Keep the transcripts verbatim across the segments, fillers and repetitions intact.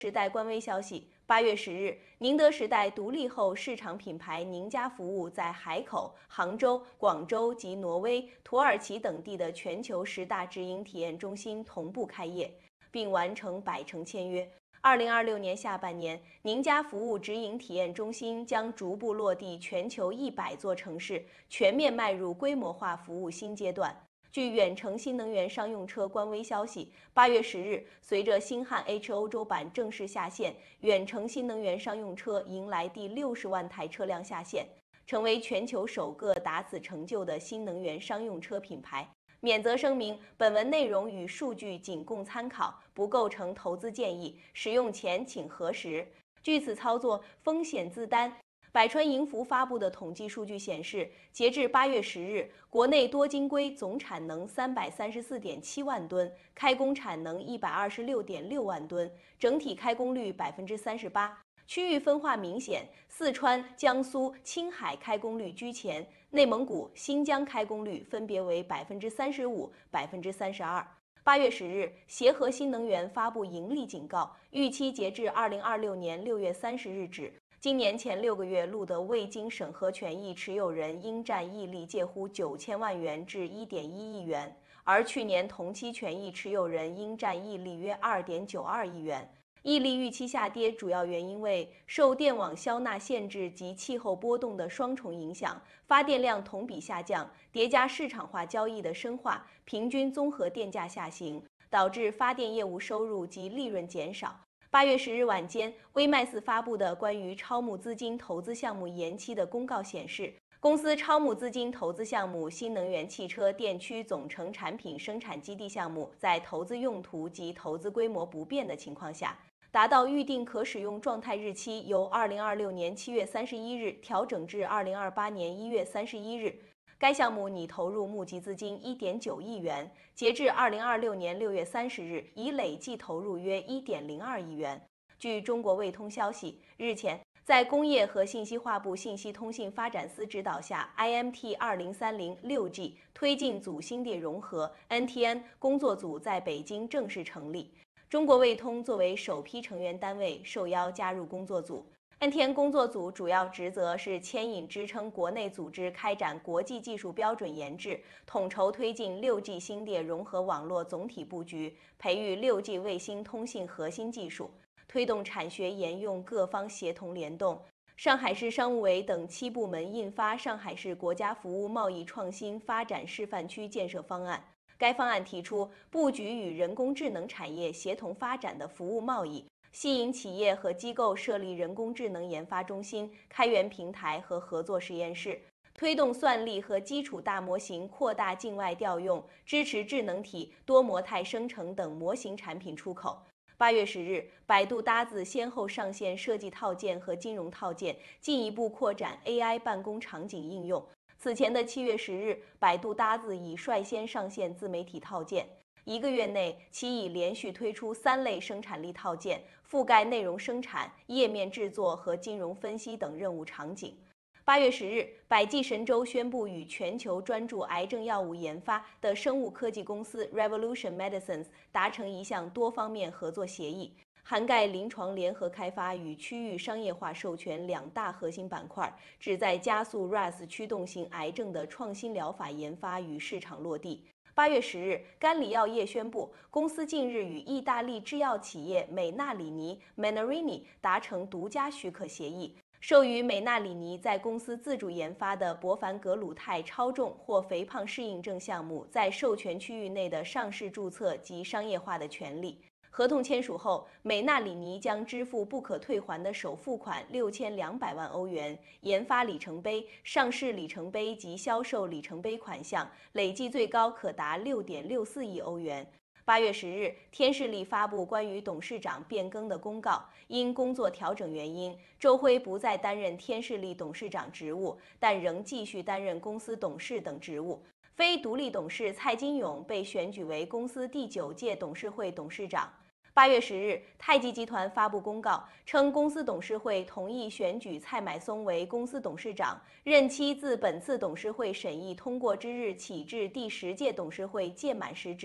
时代官微消息，八月十日，宁德时代独立后市场品牌宁家服务在海口、杭州、广州及挪威、土耳其等地的全球十大直营体验中心同步开业，并完成百城签约。二零二六年下半年，宁家服务直营体验中心将逐步落地全球一百座城市，全面迈入规模化服务新阶段。据远程新能源商用车官微消息，八月十日，随着星汉 H 欧洲版正式下线，远程新能源商用车迎来第六十万台车辆下线，成为全球首个达此成就的新能源商用车品牌。免责声明：本文内容与数据仅供参考，不构成投资建议，使用前请核实。据此操作风险自担。百川盈福发布的统计数据显示，截至八月十日，国内多晶硅总产能三百三十四点七万吨，开工产能一百二十六点六万吨，整体开工率百分之三十八。区域分化明显，四川、江苏、青海开工率居前，内蒙古、新疆开工率分别为百分之三十五、百分之三十二。八月十日，协和新能源发布盈利警告，预期截至二零二六年六月三十日止。今年前六个月录得未经审核权益持有人应占溢利介乎九千万元至一点一亿元，而去年同期权益持有人应占溢利约二点九二亿元。溢利预期下跌主要原因为受电网消纳限制及气候波动的双重影响，发电量同比下降，叠加市场化交易的深化，平均综合电价下行，导致发电业务收入及利润减少。八月十日晚间，微麦斯发布的关于超募资金投资项目延期的公告显示，公司超募资金投资项目新能源汽车电驱总成产品生产基地项目，在投资用途及投资规模不变的情况下，达到预定可使用状态日期由二零二六年七月三十一日调整至二零二八年一月三十一日。该项目拟投入募集资金一点九亿元，截至二零二六年六月三十日，已累计投入约一点零二亿元。据中国卫通消息，日前，在工业和信息化部信息通信发展司指导下 ，I M T 二零三零 六 G 推进组芯地融合 N T N 工作组在北京正式成立。中国卫通作为首批成员单位，受邀加入工作组。N T N 工作组主要职责是牵引支撑国内组织开展国际技术标准研制，统筹推进 六 G 星电融合网络总体布局，培育 六 G 卫星通信核心技术，推动产学研用各方协同联动。上海市商务委等七部门印发《上海市国家服务贸易创新发展示范区建设方案》。该方案提出布局与人工智能产业协同发展的服务贸易，吸引企业和机构设立人工智能研发中心、开源平台和合作实验室，推动算力和基础大模型扩大境外调用，支持智能体、多模态生成等模型产品出口。八月十日，百度搭子先后上线设计套件和金融套件，进一步扩展 A I 办公场景应用。此前的七月十日，百度搭子已率先上线自媒体套件。一个月内，其已连续推出三类生产力套件，覆盖内容生产、页面制作和金融分析等任务场景。八月十日，百济神州宣布与全球专注癌症药物研发的生物科技公司 Revolution Medicines 达成一项多方面合作协议，涵盖临床联合开发与区域商业化授权两大核心板块，旨在加速 R A S 驱动性癌症的创新疗法研发与市场落地。八月十日，甘李药业宣布，公司近日与意大利制药企业美纳里尼 Menarini 达成独家许可协议，授予美纳里尼在公司自主研发的博凡格鲁肽超重或肥胖适应症项目在授权区域内的上市注册及商业化的权利。合同签署后，美纳里尼将支付不可退还的首付款六千两百万欧元，研发里程碑、上市里程碑及销售里程碑款项累计最高可达六点六四亿欧元。八月十日，天士力发布关于董事长变更的公告，因工作调整原因，周辉不再担任天士力董事长职务，但仍继续担任公司董事等职务。非独立董事蔡金勇被选举为公司第九届董事会董事长。八月十日，太极集团发布公告称，公司董事会同意选举蔡买松为公司董事长，任期自本次董事会审议通过之日起至第十届董事会届满时止。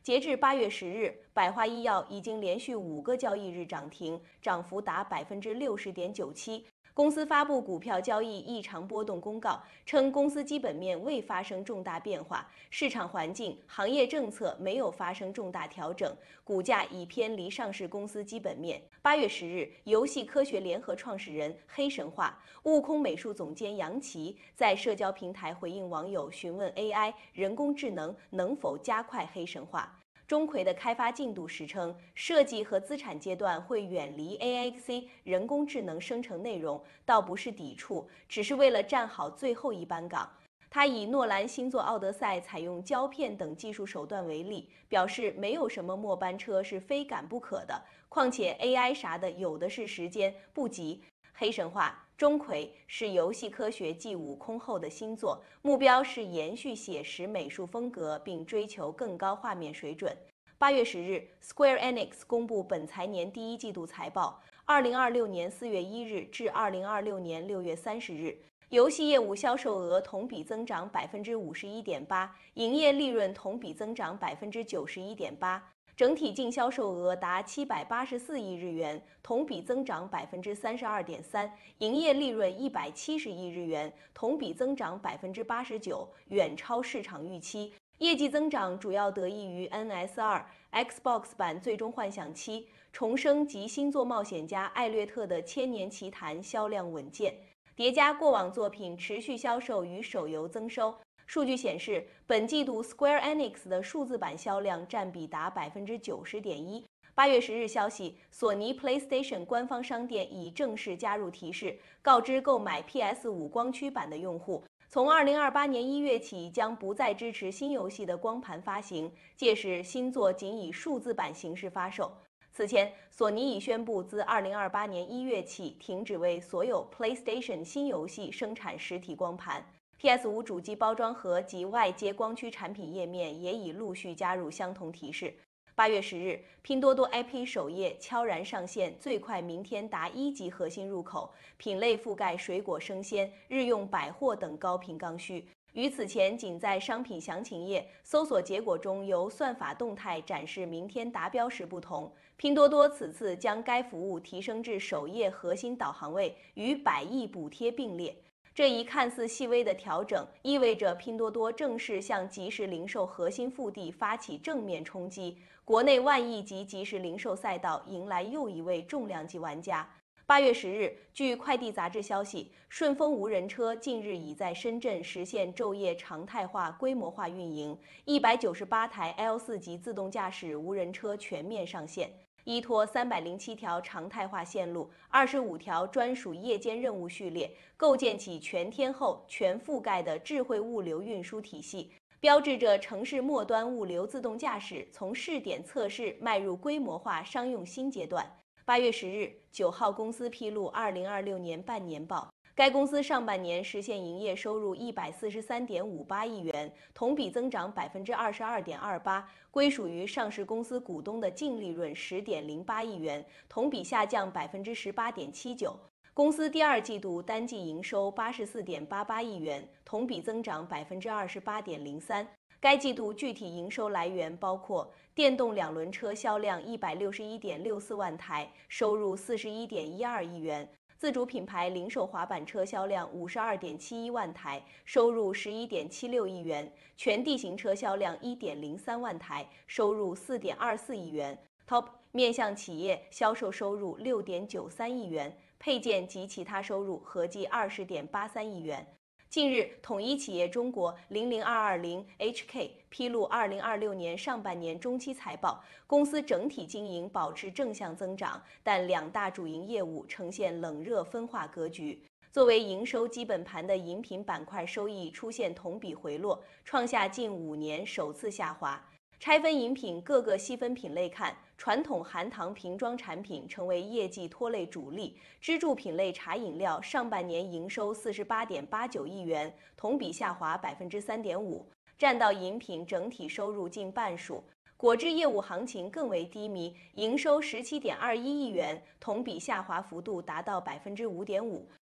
截至八月十日，百花医药已经连续五个交易日涨停，涨幅达百分之六十点九七。公司发布股票交易异常波动公告，称公司基本面未发生重大变化，市场环境、行业政策没有发生重大调整，股价已偏离上市公司基本面。八月十日，游戏科学联合创始人黑神话、悟空美术总监杨奇在社交平台回应网友询问 A I 人工智能能否加快黑神话。钟馗的开发进度时称，设计和资产阶段会远离 A I C 人工智能生成内容，倒不是抵触，只是为了站好最后一班岗。他以诺兰新作《奥德赛》采用胶片等技术手段为例，表示没有什么末班车是非赶不可的，况且 A I 啥的有的是时间，不急。黑神话钟馗是游戏科学继悟空后的新作，目标是延续写实美术风格，并追求更高画面水准。八月十日 ，Square Enix 公布本财年第一季度财报，二零二六年四月一日至二零二六年六月三十日，游戏业务销售额同比增长百分之五十一点八，营业利润同比增长百分之九十一点八。整体净销售额达七百八十四亿日元，同比增长百分之三十二点三，营业利润一百七十亿日元，同比增长百分之八十九，远超市场预期。业绩增长主要得益于 N S 二、Xbox 版《最终幻想七》、重生及新作冒险家艾略特的《千年奇谭》销量稳健，叠加过往作品持续销售与手游增收。数据显示，本季度 Square Enix 的数字版销量占比达百分之九十点一。八月十日消息，索尼 PlayStation 官方商店已正式加入提示，告知购买 P S 五 光驱版的用户，从二零二八年一月起将不再支持新游戏的光盘发行，届时新作仅以数字版形式发售。此前，索尼已宣布自二零二八年一月起停止为所有 PlayStation 新游戏生产实体光盘。P S 五 主机包装盒及外接光驱产品页面也已陆续加入相同提示。八月十日，拼多多 A P P 首页悄然上线最快明天达一级核心入口，品类覆盖水果生鲜、日用百货等高频刚需。与此前仅在商品详情页搜索结果中由算法动态展示明天达标时不同，拼多多此次将该服务提升至首页核心导航位，与百亿补贴并列。这一看似细微的调整，意味着拼多多正式向即时零售核心腹地发起正面冲击，国内万亿级即时零售赛道迎来又一位重量级玩家。八月十日，据快递杂志消息，顺丰无人车近日已在深圳实现昼夜常态化、规模化运营，一百九十八台 L 四 级自动驾驶无人车全面上线。依托三百零七条常态化线路、二十五条专属夜间任务序列，构建起全天候、全覆盖的智慧物流运输体系，标志着城市末端物流自动驾驶从试点测试迈入规模化商用新阶段。八月十日，九号公司披露二零二六年半年报。该公司上半年实现营业收入一百四十三点五八亿元，同比增长百分之二十二点二八，归属于上市公司股东的净利润十点零八亿元，同比下降百分之十八点七九。公司第二季度单季营收八十四点八八亿元，同比增长百分之二十八点零三。该季度具体营收来源包括电动两轮车销量一百六十一点六四万台，收入四十一点一二亿元。自主品牌零售滑板车销量五十二点七一万台，收入十一点七六亿元；全地形车销量一点零三万台，收入四点二四亿元。Top 面向企业销售收入六点九三亿元，配件及其他收入合计二十点八三亿元。近日，统一企业中国零零二二零 H K 披露二零二六年上半年中期财报，公司整体经营保持正向增长，但两大主营业务呈现冷热分化格局。作为营收基本盘的饮品板块收益出现同比回落，创下近五年首次下滑。拆分饮品各个细分品类看，传统含糖瓶装产品成为业绩拖累主力，支柱品类茶饮料上半年营收四十八点八九亿元，同比下滑百分之三点五，占到饮品整体收入近半数。果汁业务行情更为低迷，营收十七点二一亿元，同比下滑幅度达到百分之五点五。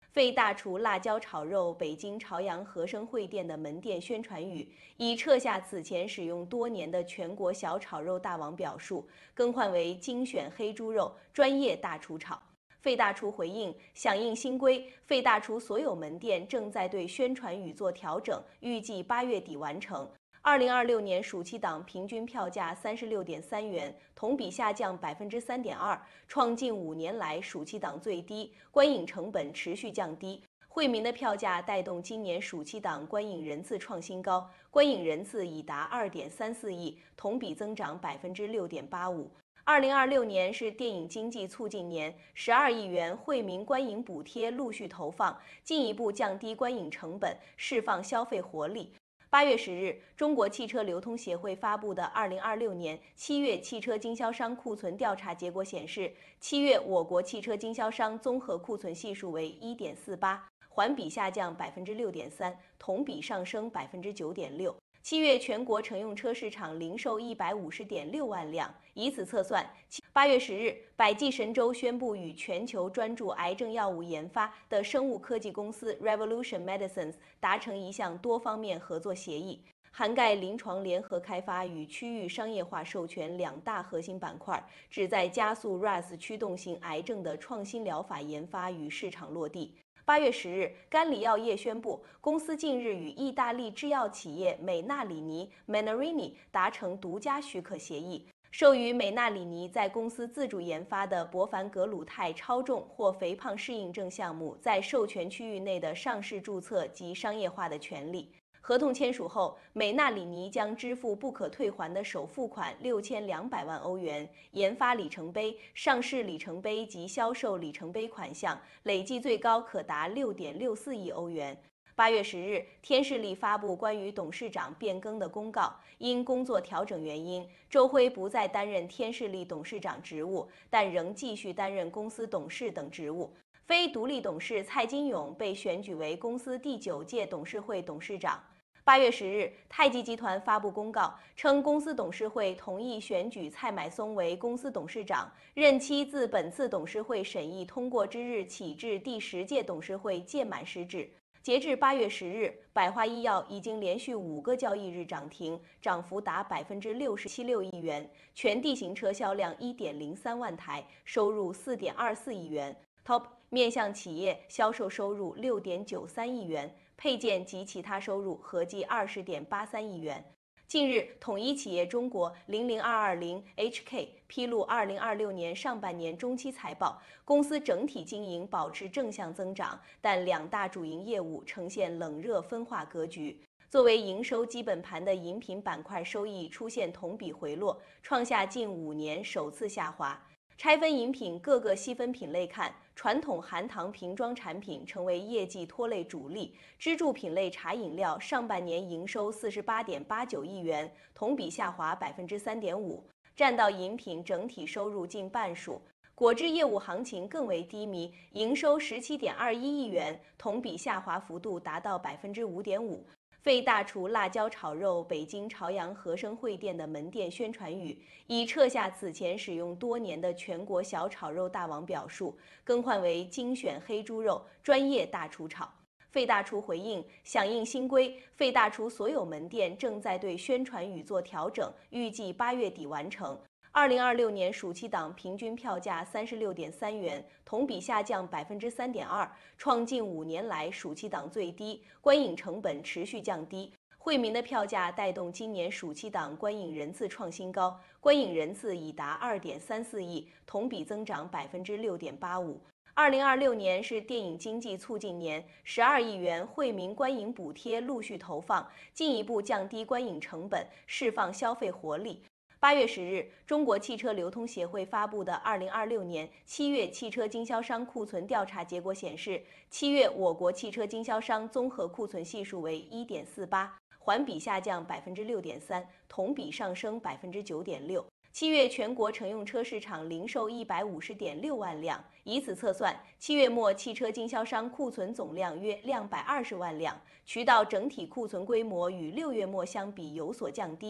费大厨辣椒炒肉北京朝阳和生汇店的门店宣传语，已撤下此前使用多年的全国小炒肉大王表述，更换为精选黑猪肉专业大厨炒。费大厨回应，响应新规，费大厨所有门店正在对宣传语做调整，预计八月底完成。二零二六年暑期档平均票价三十六点三元，同比下降百分之三点二，创近五年来暑期档最低。观影成本持续降低，惠民的票价带动今年暑期档观影人次创新高，观影人次已达二点三四亿，同比增长百分之六点八五。二零二六年是电影经济促进年，十二亿元惠民观影补贴陆续投放，进一步降低观影成本，释放消费活力。八月十日，中国汽车流通协会发布的二零二六年七月汽车经销商库存调查结果显示，七月我国汽车经销商综合库存系数为 一点四八，环比下降百分之六点三，同比上升百分之九点六。七月全国乘用车市场零售一百五十点六万辆，以此测算，八月十日，百济神州宣布与全球专注癌症药物研发的生物科技公司 Revolution Medicines 达成一项多方面合作协议，涵盖临床联合开发与区域商业化授权两大核心板块，旨在加速 R A S 驱动性癌症的创新疗法研发与市场落地。八月十日，甘李药业宣布，公司近日与意大利制药企业美纳里尼 Menarini 达成独家许可协议，授予美纳里尼在公司自主研发的博凡格鲁肽超重或肥胖适应症项目在授权区域内的上市注册及商业化的权利。合同签署后，美纳里尼将支付不可退还的首付款六千两百万欧元，研发里程碑、上市里程碑及销售里程碑款项累计最高可达六点六四亿欧元。八月十日，天士力发布关于董事长变更的公告，因工作调整原因，周辉不再担任天士力董事长职务，但仍继续担任公司董事等职务。非独立董事蔡金勇被选举为公司第九届董事会董事长。八月十日，太极集团发布公告称，公司董事会同意选举蔡买松为公司董事长，任期自本次董事会审议通过之日起至第十届董事会届满时止。截至八月十日，百花医药已经连续五个交易日涨停，涨幅达百分之六十七六亿元，全地形车销量一点零三万台，收入四点二四亿元。Top 面向企业销售收入六点九三亿元，配件及其他收入合计二十点八三亿元。近日，统一企业中国零零二二零 H K 披露二零二六年上半年中期财报，公司整体经营保持正向增长，但两大主营业务呈现冷热分化格局。作为营收基本盘的饮品板块收益出现同比回落，创下近五年首次下滑。拆分饮品各个细分品类看，传统含糖瓶装产品成为业绩拖累主力，支柱品类茶饮料上半年营收四十八点八九亿元，同比下滑百分之三点五，占到饮品整体收入近半数。果汁业务行情更为低迷，营收十七点二一亿元，同比下滑幅度达到百分之五点五。费大厨辣椒炒肉北京朝阳和生汇店的门店宣传语，已撤下此前使用多年的全国小炒肉大王表述，更换为精选黑猪肉专业大厨炒。费大厨回应，响应新规，费大厨所有门店正在对宣传语做调整，预计八月底完成。二零二六年暑期档平均票价三十六点三元，同比下降百分之三点二，创近五年来暑期档最低。观影成本持续降低，惠民的票价带动今年暑期档观影人次创新高，观影人次已达二点三四亿，同比增长百分之六点八五。二零二六年是电影经济促进年，十二亿元惠民观影补贴陆续投放，进一步降低观影成本，释放消费活力。八月十日，中国汽车流通协会发布的二零二六年七月汽车经销商库存调查结果显示，七月我国汽车经销商综合库存系数为 一点四八，环比下降百分之六点三，同比上升百分之九点六。七月全国乘用车市场零售一百五十点六万辆，以此测算，七月末汽车经销商库存总量约两百二十万辆，渠道整体库存规模与六月末相比有所降低。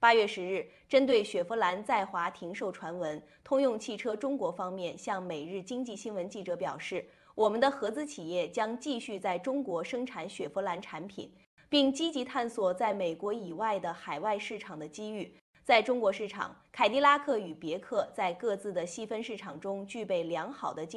八月十日，针对雪佛兰在华停售传闻，通用汽车中国方面向每日经济新闻记者表示，我们的合资企业将继续在中国生产雪佛兰产品，并积极探索在美国以外的海外市场的机遇。在中国市场，凯迪拉克与别克在各自的细分市场中具备良好的竞